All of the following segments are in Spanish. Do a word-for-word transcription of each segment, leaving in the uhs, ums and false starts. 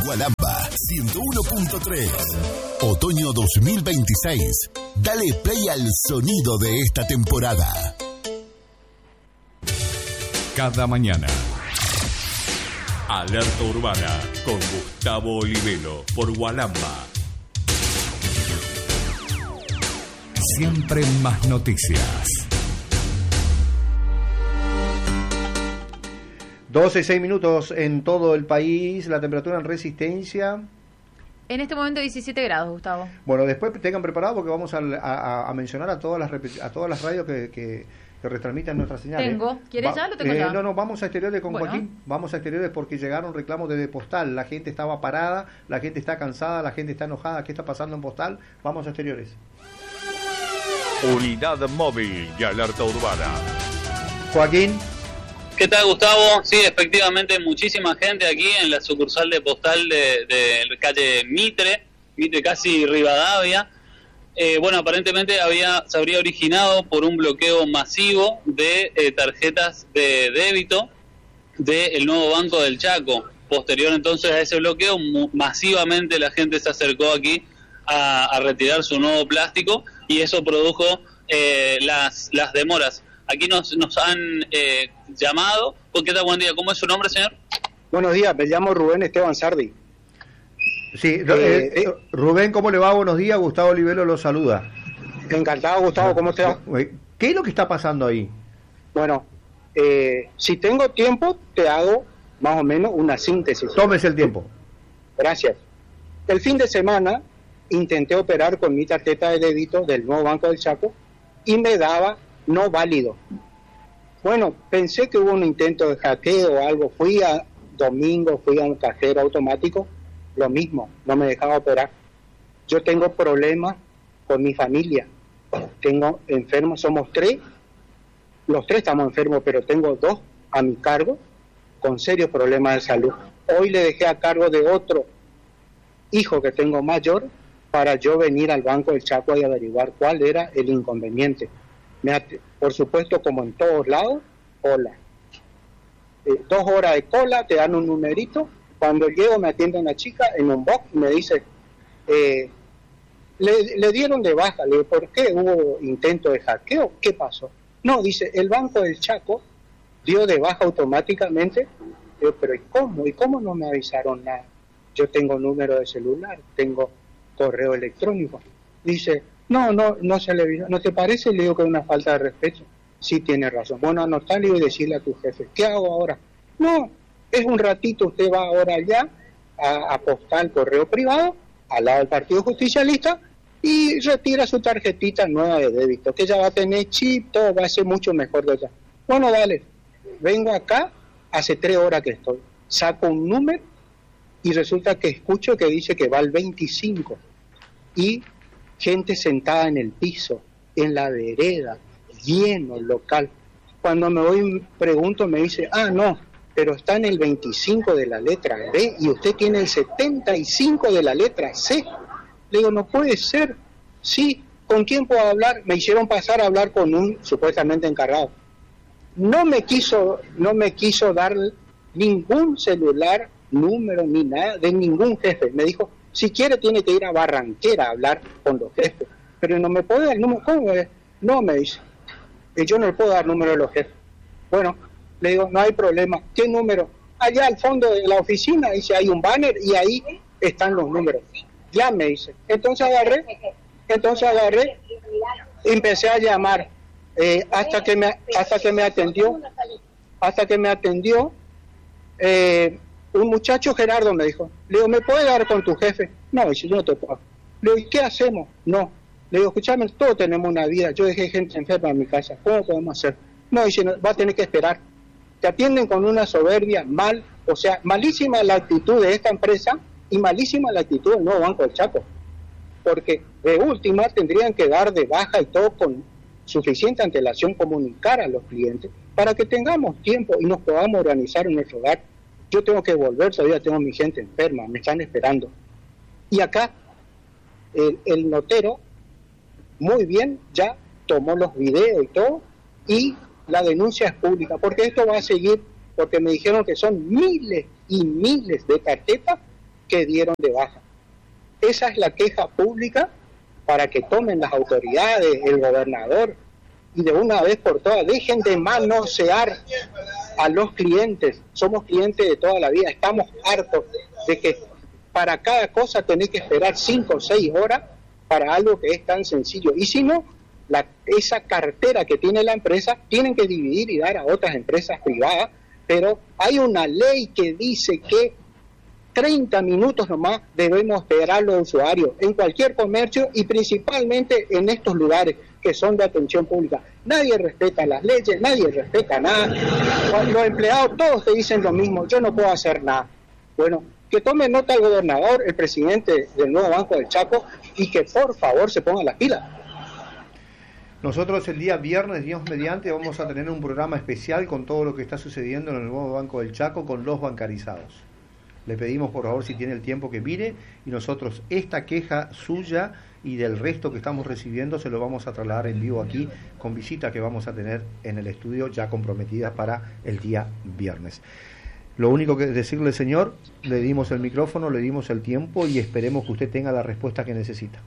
Gualamba ciento uno punto tres. Otoño dos mil veintiséis. Dale play al sonido de esta temporada. Cada mañana. Alerta Urbana con Gustavo Olivelo por Gualamba. Siempre más noticias. doce y seis minutos en todo el país. La temperatura en Resistencia. En este momento diecisiete grados, Gustavo. Bueno, después tengan preparado porque vamos a, a, a mencionar a todas las a todas las radios que, que, que retransmiten nuestra señal. Tengo. ¿Quieres Va, ya? Lo tengo eh, ya. No, no, vamos a Exteriores con bueno. Joaquín. Vamos a Exteriores porque llegaron reclamos desde Postal. La gente estaba parada, la gente está cansada, la gente está enojada. ¿Qué está pasando en Postal? Vamos a Exteriores. Unidad móvil y alerta urbana. Joaquín. ¿Qué tal, Gustavo? Sí, efectivamente, muchísima gente aquí en la sucursal de Postal de, de calle Mitre, Mitre casi Rivadavia. Eh, bueno, aparentemente había se habría originado por un bloqueo masivo de eh, tarjetas de débito del nuevo Banco del Chaco. Posterior entonces a ese bloqueo, mu- masivamente la gente se acercó aquí a, a retirar su nuevo plástico y eso produjo eh, las, las demoras. Aquí nos, nos han eh, llamado. ¿Qué tal? Buen día. ¿Cómo es su nombre, señor? Buenos días, me llamo Rubén Esteban Sardi. Sí, eh, eh, eh, Rubén, ¿cómo le va? Buenos días. Gustavo Olivelo lo saluda. Encantado, Gustavo, ¿cómo te va? ¿Qué es lo que está pasando ahí? Bueno, eh, si tengo tiempo, te hago más o menos una síntesis. Tómese el tiempo. Gracias. El fin de semana intenté operar con mi tarjeta de débito del nuevo Banco del Chaco y me daba no válido. Bueno, pensé que hubo un intento de hackeo o algo. Fui a domingo, fui a un cajero automático, lo mismo, no me dejaba operar. Yo tengo problemas con mi familia. Tengo enfermos, somos tres, los tres estamos enfermos, pero tengo dos a mi cargo con serios problemas de salud. Hoy le dejé a cargo de otro hijo que tengo mayor para yo venir al Banco del Chaco y averiguar cuál era el inconveniente. Me at- por supuesto, como en todos lados, cola. Eh, dos horas de cola, te dan un numerito. Cuando llego me atiende una chica en un box y me dice, eh, le, le dieron de baja. Le digo, ¿por qué? ¿Hubo intento de hackeo? ¿Qué pasó? No, dice, el Banco del Chaco dio de baja automáticamente. Le digo, pero ¿y cómo? ¿Y cómo no me avisaron nada? Yo tengo número de celular, tengo correo electrónico. Dice, no, no, no se le avisó. ¿No te parece? Le digo que es una falta de respeto. Sí, tiene razón. Bueno, anotale y decirle a tu jefe, ¿qué hago ahora? No, es un ratito, usted va ahora allá a, a postar el correo privado al lado del Partido Justicialista y retira su tarjetita nueva de débito, que ya va a tener chip, todo va a ser mucho mejor de allá. Bueno, dale, vengo acá, hace tres horas que estoy, saco un número y resulta que escucho que dice que va al veinticinco y gente sentada en el piso, en la vereda, lleno el local. Cuando me voy pregunto, me dice, ah, no, pero está en el veinticinco de la letra B y usted tiene el setenta y cinco de la letra C. Le digo, no puede ser. Sí, ¿con quién puedo hablar? Me hicieron pasar a hablar con un supuestamente encargado. No me quiso, no me quiso dar ningún celular, número, ni nada, de ningún jefe. Me dijo, si quiere tiene que ir a Barranquera a hablar con los jefes. Pero no me puede dar el número. ¿Cómo es? No, me dice. Yo no le puedo dar número de los jefes. Bueno, le digo, no hay problema. ¿Qué número? Allá al fondo de la oficina, dice, hay un banner y ahí están los números. Ya me dice. Entonces agarré, entonces agarré y empecé a llamar. Eh, hasta que me hasta que me atendió, hasta que me atendió, eh, un muchacho, Gerardo, me dijo, le digo, ¿me puede dar con tu jefe? No, dice, yo no te puedo. Le digo, ¿y qué hacemos? No. Le digo, escúchame, todos tenemos una vida, yo dejé gente enferma en mi casa, ¿cómo podemos hacer? No, dice, no, va a tener que esperar. Te atienden con una soberbia mal, o sea, malísima la actitud de esta empresa y malísima la actitud del nuevo Banco del Chaco. Porque de última tendrían que dar de baja y todo con suficiente antelación, comunicar a los clientes para que tengamos tiempo y nos podamos organizar en nuestro hogar. Yo tengo que volver, todavía tengo mi gente enferma, me están esperando. Y acá, el, el notero, muy bien, ya tomó los videos y todo, y la denuncia es pública, porque esto va a seguir, porque me dijeron que son miles y miles de tarjetas que dieron de baja. Esa es la queja pública para que tomen las autoridades, el gobernador, y de una vez por todas dejen de manosear a los clientes. Somos clientes de toda la vida, estamos hartos de que para cada cosa tenés que esperar cinco o seis horas para algo que es tan sencillo. Y si no, la, esa cartera que tiene la empresa tienen que dividir y dar a otras empresas privadas, pero hay una ley que dice que treinta minutos nomás debemos esperar los usuarios en cualquier comercio y principalmente en estos lugares que son de atención pública. Nadie respeta las leyes, nadie respeta nada. Los empleados todos te dicen lo mismo, yo no puedo hacer nada. Bueno, que tome nota el gobernador, el presidente del nuevo Banco del Chaco, y que por favor se pongan las pilas. Nosotros el día viernes, Dios mediante, vamos a tener un programa especial con todo lo que está sucediendo en el nuevo Banco del Chaco con los bancarizados. Le pedimos por favor si tiene el tiempo que mire y nosotros esta queja suya y del resto que estamos recibiendo se lo vamos a trasladar en vivo aquí con visitas que vamos a tener en el estudio ya comprometidas para el día viernes. Lo único que decirle, señor, le dimos el micrófono, le dimos el tiempo y esperemos que usted tenga la respuesta que necesita.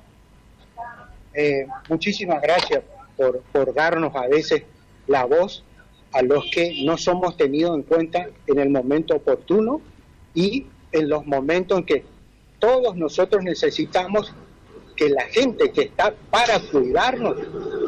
Eh, muchísimas gracias por, por darnos a veces la voz a los que no somos tenidos en cuenta en el momento oportuno y en los momentos en que todos nosotros necesitamos que la gente que está para cuidarnos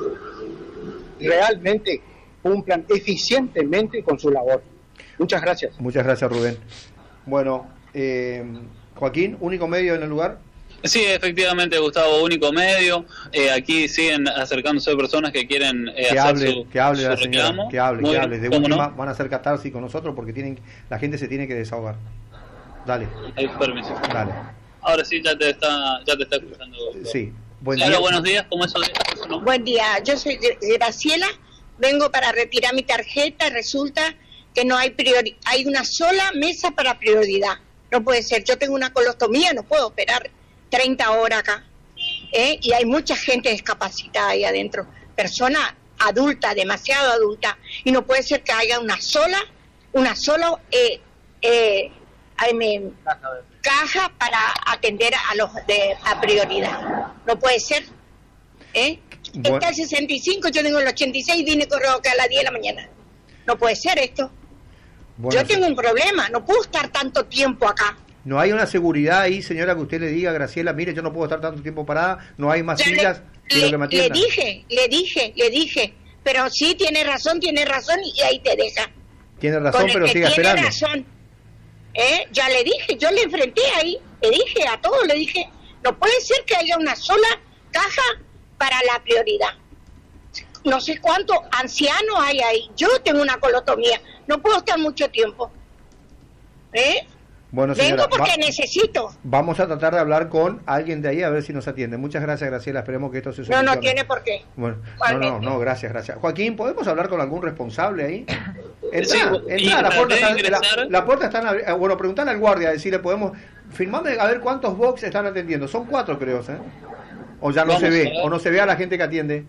realmente cumplan eficientemente con su labor. Muchas gracias. Muchas gracias, Rubén. Bueno, eh, Joaquín, único medio en el lugar. Sí, efectivamente, Gustavo, único medio. Eh, aquí siguen acercándose personas que quieren eh, que hacer hable, su, que hable su la señora, reclamo. que hable, Muy que bien, hable. De ¿cómo última no? van a hacer catarsis con nosotros porque tienen, la gente se tiene que desahogar. Dale. Ahí, permiso. Dale. Ahora sí, ya te está, ya te está escuchando. Sí. Buen Hola, día. buenos días, ¿cómo es su, su nombre? Buen día, yo soy Graciela, vengo para retirar mi tarjeta, resulta que no hay priori hay una sola mesa para prioridad, no puede ser, yo tengo una colostomía, no puedo esperar treinta horas acá, ¿eh? Y hay mucha gente discapacitada ahí adentro, persona adulta, demasiado adulta, y no puede ser que haya una sola, una sola eh, eh, ay, me, caja para atender a los de a prioridad, no puede ser, ¿eh? Bueno. Está el sesenta y cinco, yo tengo el ochenta y seis, vine correo acá a las diez de la mañana, no puede ser esto. Bueno, yo tengo un problema, no puedo estar tanto tiempo acá. no hay una seguridad ahí, señora, que usted le diga, Graciela, mire, yo no puedo estar tanto tiempo parada, no hay más Ya sillas le, que lo que me le atiendan. dije, le dije, le dije, pero sí, tiene razón, tiene razón, y ahí te deja. Tiene razón, Con el pero que siga tiene esperando. razón. ¿Eh? Ya le dije, yo le enfrenté ahí, le dije a todos, le dije, no puede ser que haya una sola caja para la prioridad. No sé cuántos ancianos hay ahí. Yo tengo una colotomía, no puedo estar mucho tiempo. ¿Eh? Bueno, señora, Vengo porque va- necesito. vamos a tratar de hablar con alguien de ahí a ver si nos atiende. Muchas gracias, Graciela, esperemos que esto se No, solucione. no tiene por qué. Bueno, no, Igualmente. no, no, gracias, gracias. Joaquín, ¿podemos hablar con algún responsable ahí? Entra, Sí, y entra, la puerta traté de está, la, ingresar. la puerta está, abri- eh, bueno, preguntarle al guardia, decirle, podemos, firmame a ver cuántos box están atendiendo. Son cuatro, creo, ¿eh? O ya no Vamos se a ve, ver. o no se ve a la gente que atiende.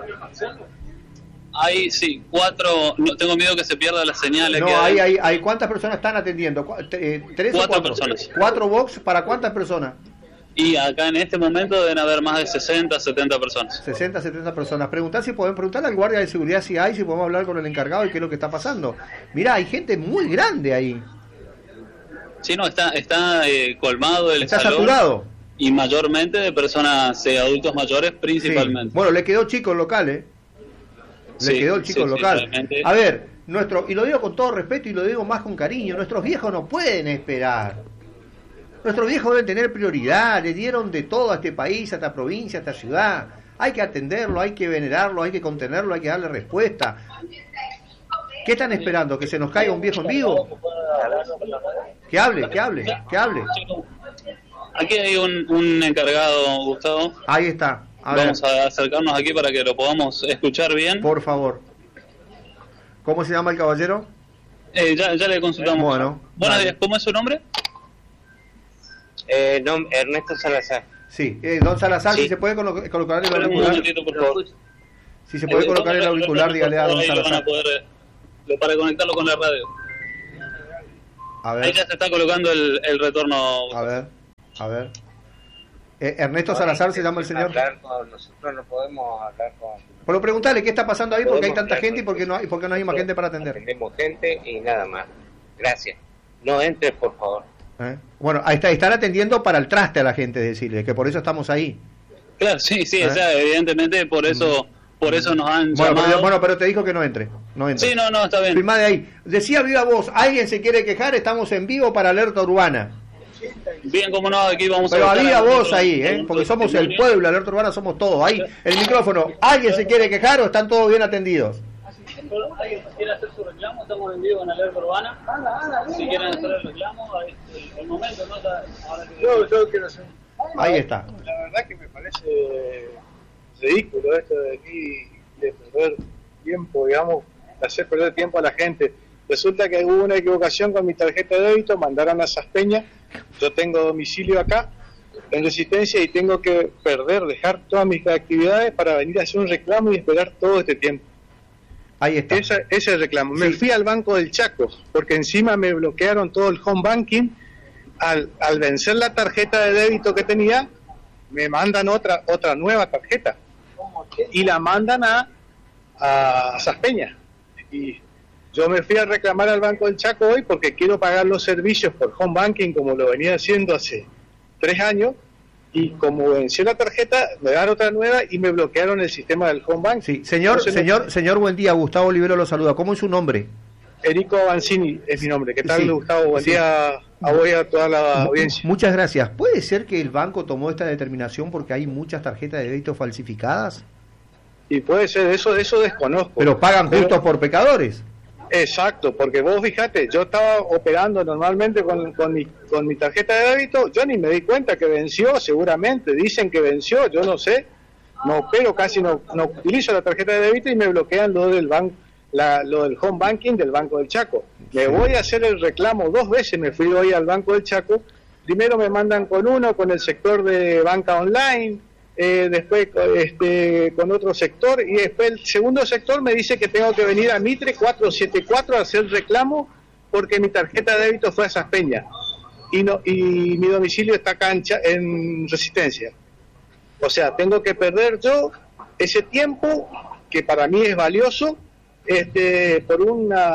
Hay, sí, cuatro, no, tengo miedo que se pierda la señal. No, que hay, hay, hay, ¿cuántas personas están atendiendo? Cu- eh, ¿Tres o Cuatro cuatro? personas. ¿Cuatro box para cuántas personas? Y acá en este momento deben haber más de sesenta, setenta personas. sesenta, setenta personas. Preguntar si podemos preguntarle al guardia de seguridad si hay, si podemos hablar con el encargado y qué es lo que está pasando. Mirá, hay gente muy grande ahí. Sí, no, está, está eh, colmado el Está salón. saturado. Y mayormente de personas, eh, adultos mayores Sí. principalmente. Bueno, le quedó chico el local, ¿eh? Le Sí, quedó el chico sí, el sí, local. realmente. A ver, nuestro, y lo digo con todo respeto y lo digo más con cariño, nuestros viejos no pueden esperar. Nuestros viejos deben tener prioridad, le dieron de todo a este país, a esta provincia, a esta ciudad. Hay que atenderlo, hay que venerarlo, hay que contenerlo, hay que darle respuesta. ¿Qué están esperando? ¿Que se nos caiga un viejo en vivo? Que hable, que hable, que hable. Aquí hay un, un encargado, Gustavo. Ahí está. A ver, Vamos a acercarnos aquí para que lo podamos escuchar bien. por favor. ¿Cómo se llama el caballero? Eh, ya, ya le consultamos. Bueno, Buenos dale. días, ¿cómo es su nombre? Eh, no, Ernesto Salazar. Sí, eh, don Salazar, Sí. si se puede colo- colocar el Un auricular. momentito, por favor. Si se puede Eh, colocar el ¿dónde lo- auricular, lo- dígale a don ahí lo van a Salazar. poder, eh, lo- para conectarlo con la radio. A ver. Ahí ya se está colocando el, el retorno. A ver, a ver. Eh, Ernesto Salazar se llama el señor. Hablar con, nosotros no podemos hablar con... Pero preguntarle qué está pasando ahí, porque hay Podemos tanta hablar gente y con porque no hay, porque no hay más gente para atender. Atendemos gente y nada más. Gracias. No entres, por favor. ¿Eh? Bueno, ahí está, están atendiendo para el traste a la gente, decirle, que por eso estamos ahí. Claro, sí, sí, ¿Eh? o sea, evidentemente por eso, por eso nos han Bueno, llamado. pero, bueno, pero te dijo que no entre. No entre. Sí, no, no, está bien. Firmá de ahí. Decía viva voz, alguien se quiere quejar, estamos en vivo para Alerta Urbana. Bien, como no, aquí vamos Pero a... buscar había a voz nosotros ahí, ¿eh? un Porque somos el testimonio. pueblo, Alerta Urbana somos todos. Ahí, el micrófono. ¿Alguien se quiere quejar o están todos bien atendidos? ¿Alguien quiere hacer su reclamo? Estamos en vivo en Alerta Urbana. Si quieren hacer el reclamo, ahí es el, el momento, ¿no? Ahora que... Yo, yo quiero hacer... Ahí está. La verdad que me parece ridículo esto de aquí, de perder tiempo, digamos, de hacer perder tiempo a la gente. Resulta que hubo una equivocación con mi tarjeta de débito, mandaron a Saspeña, yo tengo domicilio acá, en Resistencia, y tengo que perder, dejar todas mis actividades para venir a hacer un reclamo y esperar todo este tiempo. Ahí está. Ese, ese es el reclamo. Me Sí. fui al Banco del Chaco, porque encima me bloquearon todo el home banking. Al, al vencer la tarjeta de débito que tenía, me mandan otra otra nueva tarjeta y la mandan a, a Saspeña. Y yo me fui a reclamar al Banco del Chaco hoy porque quiero pagar los servicios por home banking como lo venía haciendo hace tres años, y como venció la tarjeta me dan otra nueva y me bloquearon el sistema del home banking. Sí, señor, Entonces, señor, no- señor, buen día. Gustavo Olivero lo saluda. ¿Cómo es su nombre? Erico Banzini es mi nombre. ¿Qué tal, Sí, Gustavo? Buen sí. día a vos y a toda la Mu- audiencia. Muchas gracias. ¿Puede ser que el banco tomó esta determinación porque hay muchas tarjetas de débito falsificadas? Y puede ser, eso eso desconozco. Pero pagan Pero- justos por pecadores. Exacto, porque vos fíjate, yo estaba operando normalmente con, con, mi, con mi tarjeta de débito, yo ni me di cuenta que venció, seguramente, dicen que venció, yo no sé, no opero, casi no, no utilizo la tarjeta de débito y me bloquean lo del banco, la, lo del home banking del Banco del Chaco. Me voy a hacer el reclamo dos veces, me fui hoy al Banco del Chaco, primero me mandan con uno, con el sector de banca online, eh, después este, con otro sector, y después el segundo sector me dice que tengo que venir a Mitre cuatrocientos setenta y cuatro a hacer reclamo porque mi tarjeta de débito fue a Saspeña y no y mi domicilio está acá en, Cha- en Resistencia. O sea, tengo que perder yo ese tiempo que para mí es valioso, este, por una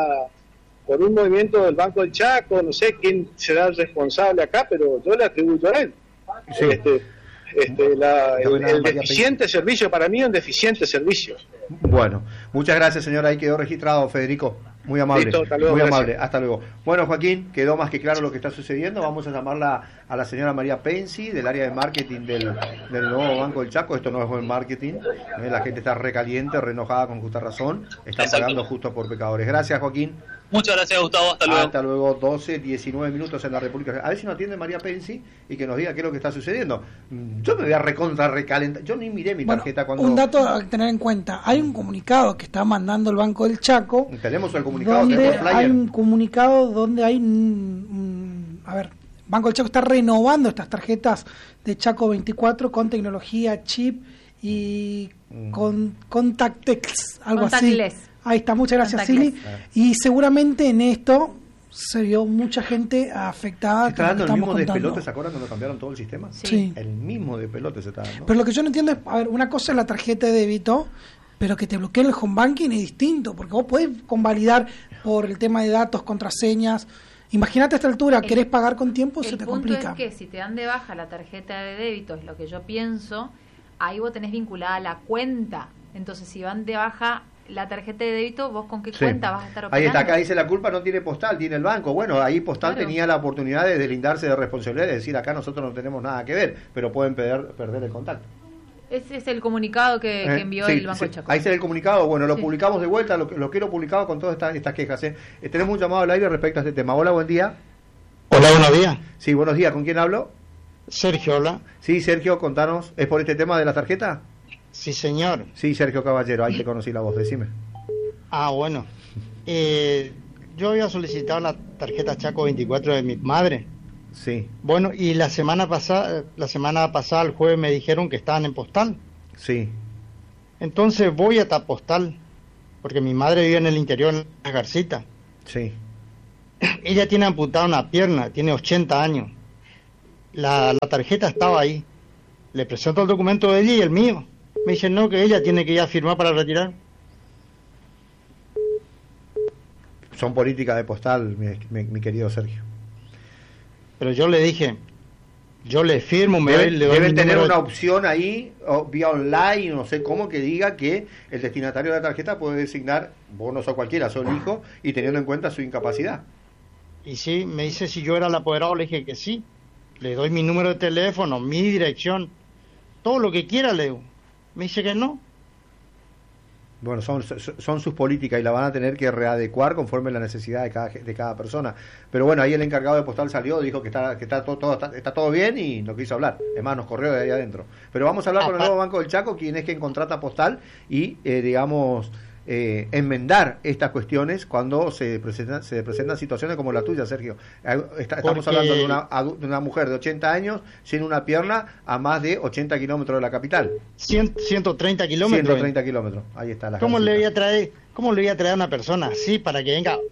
por un movimiento del Banco del Chaco, no sé quién será el responsable acá, pero yo le atribuyo a él. Sí. Este, este, la, el, Buena, el María deficiente servicio, para mí es un deficiente servicio. Bueno, muchas gracias, señora. Ahí quedó registrado, Federico. Muy amable. Listo, hasta luego, Muy gracias. amable. Hasta luego. Bueno, Joaquín, quedó más que claro lo que está sucediendo. Vamos a llamarla a la señora María Pensi, del área de marketing del, del nuevo Banco del Chaco. Esto no es buen marketing. ¿eh? La gente está recaliente, reenojada con justa razón. Están Exacto. pagando justo por pecadores. Gracias, Joaquín. Muchas gracias, Gustavo. Hasta luego. Hasta luego, doce, diecinueve minutos en la República. A ver si nos atiende María Pensi y que nos diga qué es lo que está sucediendo. Mm, Yo me voy a recontra recalentar. Yo ni miré mi Bueno, tarjeta cuando. un dato a tener en cuenta, hay un comunicado que está mandando el Banco del Chaco, Tenemos el comunicado, donde tenemos flyer. hay un comunicado donde hay un, un- a ver, Banco del Chaco está renovando estas tarjetas de Chaco veinticuatro con tecnología chip y Mm. con Contactex, algo Contactless. así. Ahí está, muchas gracias, Contactless. Silly. Y seguramente en esto se vio mucha gente afectada. Se está con lo dando que el estamos mismo de contando. pelote, ¿se acuerdan cuando cambiaron todo el sistema? Sí. El mismo de pelote se está dando. Pero lo que yo no entiendo es, a ver, una cosa es la tarjeta de débito, pero que te bloqueen el home banking es distinto, porque vos podés convalidar por el tema de datos, contraseñas. Imagínate a esta altura, El- querés pagar con tiempo, se El te punto complica. es que si te dan de baja la tarjeta de débito, es lo que yo pienso, ahí vos tenés vinculada la cuenta. Entonces, si van de baja la tarjeta de débito, vos con qué Sí. cuenta vas a estar operando. Ahí está, acá dice la culpa no tiene Postal, tiene el banco. Bueno, ahí Postal Claro. tenía la oportunidad de deslindarse de responsabilidad, de decir acá nosotros no tenemos nada que ver, pero pueden perder, perder el contacto. Ese es el comunicado que, que ¿Eh? envió Sí, el Banco sí. del Chaco. Ahí está el comunicado, bueno, lo Sí. publicamos de vuelta, lo, lo quiero publicado con todas estas, estas quejas. ¿eh? Eh, tenemos un llamado al aire respecto a este tema. Hola, buen día. Hola, buenos días. Sí, buenos días, ¿con quién hablo? Sergio, hola. Sí, Sergio, contanos, ¿es por este tema de la tarjeta? Sí, señor. Sí, Sergio Caballero, ahí te conocí la voz, decime. Ah, bueno. Eh, yo había solicitado la tarjeta Chaco veinticuatro de mi madre. Sí, Bueno, y la semana pasada, la semana pasada, el jueves, me dijeron que estaban en Postal. sí, Entonces voy hasta Postal, porque mi madre vive en el interior, en la Garcita. sí. ella tiene amputada una pierna, tiene ochenta años. La, la tarjeta estaba ahí. Le presento el documento de ella y el mío. Me dicen no, que ella tiene que ir a firmar para retirar. Son políticas de postal, mi, mi, mi querido Sergio. Pero yo le dije, yo le firmo, me Debe, doy, le doy deben mi tener número una de... opción ahí, o vía online, no sé cómo, que diga que el destinatario de la tarjeta puede designar, vos no sos cualquiera, sos el hijo, y teniendo en cuenta su incapacidad. Y sí, me dice si yo era el apoderado, le dije que sí. Le doy mi número de teléfono, mi dirección, todo lo que quiera, le digo. Me dice que no. Bueno, son, son sus políticas y la van a tener que readecuar conforme la necesidad de cada, de cada persona. Pero bueno, ahí el encargado de postal salió, dijo que está que está todo, todo está, está todo bien y no quiso hablar. Es más, nos corrió de ahí adentro. Pero vamos a hablar con el nuevo Banco del Chaco, quien es quien contrata postal y, eh, digamos, eh, enmendar estas cuestiones cuando se presentan, se presentan situaciones como la tuya, Sergio. Está, estamos Porque... hablando de una, de una mujer de ochenta años sin una pierna a más de ochenta kilómetros de la capital. cien, ciento treinta kilómetros. ciento treinta kilómetros, ahí está la ¿Cómo casita. le voy a traer, cómo le voy a traer a una persona así para que venga?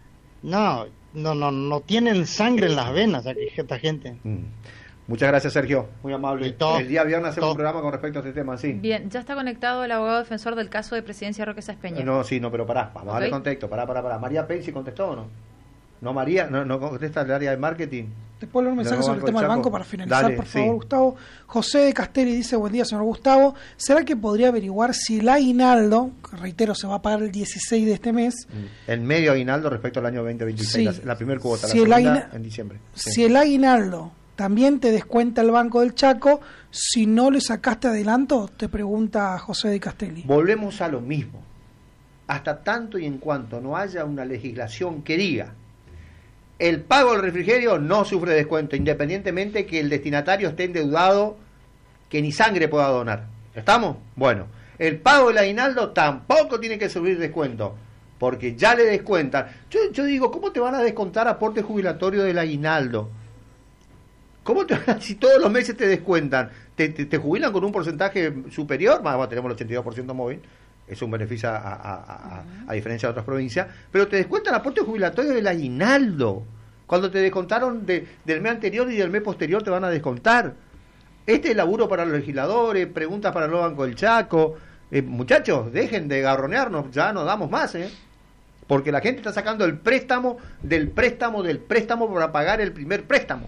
No, no, no, no tienen sangre en las venas esta gente. Mm. Muchas gracias, Sergio, muy amable. Todo, el día viernes hacemos todo. un programa con respecto a este tema, sí. Bien, ya está conectado el abogado defensor del caso de Presidencia Roque Saspeña. No, sí, no, pero pará, vamos a darle Ok. contexto, pará, pará, pará. María Pensi contestó o no? No, María, no, no contesta el área de marketing. Te puedo leer un mensaje Del sobre el Banco tema del del banco Chaco. para finalizar, Dale, por sí. favor, Gustavo. José de Castelli dice, buen día, señor Gustavo. ¿Será que podría averiguar si el aguinaldo, que reitero, se va a pagar el dieciséis de este mes, El medio aguinaldo respecto al año veinte veintiséis, Sí. la, la primer cuota, Si el la segunda aguina- en diciembre. Sí. si el aguinaldo también te descuenta el Banco del Chaco, si no le sacaste adelanto? Te pregunta José de Castelli. Volvemos a lo mismo. Hasta tanto y en cuanto no haya una legislación que diga el pago del refrigerio no sufre descuento, independientemente que el destinatario esté endeudado, que ni sangre pueda donar. ¿Estamos? Bueno, el pago del aguinaldo tampoco tiene que sufrir descuento, porque ya le descuentan. Yo, yo digo, ¿cómo te van a descontar aporte jubilatorio del aguinaldo? ¿Cómo te, si todos los meses te descuentan? ¿Te, te, te jubilan con un porcentaje superior? Más, bueno, tenemos el ochenta y dos por ciento móvil, es un beneficio a, a, a, a, a diferencia de otras provincias, pero te descuentan aporte jubilatorio del aguinaldo. Cuando te descontaron de, del mes anterior y del mes posterior te van a descontar. Este es laburo para los legisladores, preguntas para el nuevo Banco del Chaco. Eh, muchachos, dejen de garronearnos, ya no damos más, ¿eh? Porque la gente está sacando el préstamo del préstamo del préstamo para pagar el primer préstamo.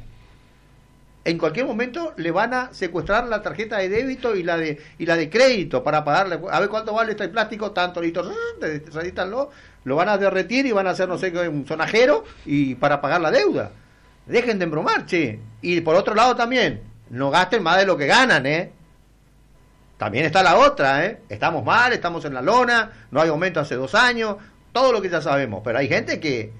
En cualquier momento le van a secuestrar la tarjeta de débito y la de y la de crédito para pagarle. A ver cuánto vale este plástico, tanto listo, redítanlo, lo van a derretir y van a hacer, no sé, un sonajero y para pagar la deuda. Dejen de embromar, che. Y por otro lado también, no gasten más de lo que ganan, ¿eh? También está la otra, ¿eh? Estamos mal, estamos en la lona, no hay aumento hace dos años, todo lo que ya sabemos, pero hay gente que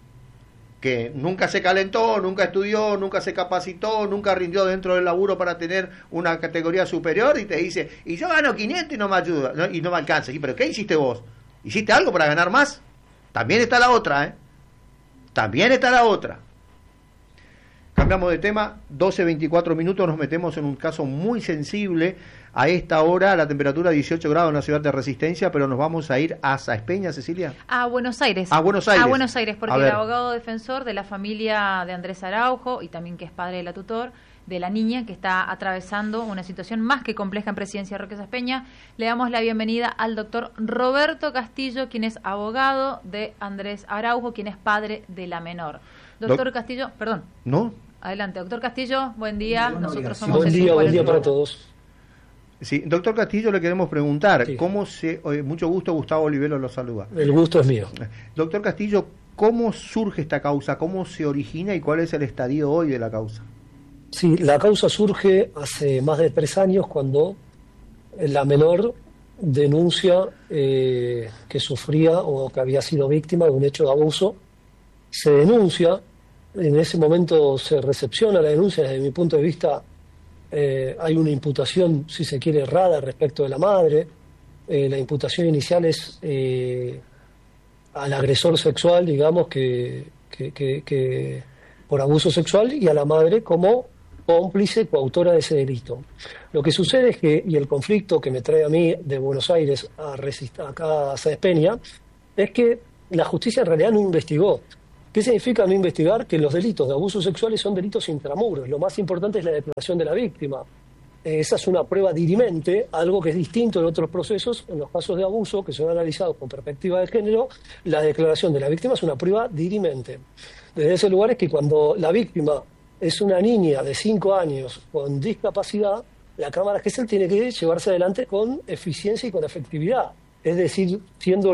que nunca se calentó, nunca estudió, nunca se capacitó, nunca rindió dentro del laburo para tener una categoría superior y te dice, y yo gano quinientos y no me ayuda, no, y no me alcanza. ¿Y pero qué hiciste vos? ¿Hiciste algo para ganar más? También está la otra, ¿eh? También está la otra. Cambiamos de tema, doce veinticuatro minutos, nos metemos en un caso muy sensible. A esta hora la temperatura dieciocho grados en la ciudad de Resistencia, pero nos vamos a ir a Saspeña, Cecilia. A Buenos Aires. A Buenos Aires. A Buenos Aires, porque A el ver. abogado defensor de la familia de Andrés Araujo, y también que es padre de la tutor, de la niña que está atravesando una situación más que compleja en Presidencia Roque Saspeña, le damos la bienvenida al doctor Roberto Castillo, quien es abogado de Andrés Araujo, quien es padre de la menor. Doctor Doc- Castillo, perdón. ¿No? Adelante, doctor Castillo, buen día. Nosotros somos Buen el día, buen cincuenta y día uno. para todos. Sí, doctor Castillo, le queremos preguntar, Sí. ¿cómo se, oye, mucho gusto, Gustavo Olivero lo saluda. El gusto es mío. Doctor Castillo, ¿cómo surge esta causa? ¿Cómo se origina y cuál es el estadio hoy de la causa? Sí, la causa surge hace más de tres años cuando la menor denuncia eh, que sufría o que había sido víctima de un hecho de abuso. Se denuncia, en ese momento se recepciona la denuncia, desde mi punto de vista eh, hay una imputación, si se quiere, errada respecto de la madre. Eh, la imputación inicial es eh, al agresor sexual, digamos, que, que, que, que por abuso sexual, y a la madre como cómplice, coautora de ese delito. Lo que sucede es que, y el conflicto que me trae a mí de Buenos Aires a resist- acá a Sáenz Peña, es que la justicia en realidad no investigó ¿Qué significa no investigar? Que los delitos de abusos sexuales son delitos intramuros. Lo más importante es la declaración de la víctima. Esa es una prueba dirimente, algo que es distinto en otros procesos. En los casos de abuso, que son analizados con perspectiva de género, la declaración de la víctima es una prueba dirimente. Desde ese lugar es que cuando la víctima es una niña de cinco años con discapacidad, la Cámara Gesell tiene que llevarse adelante con eficiencia y con efectividad. Es decir, siendo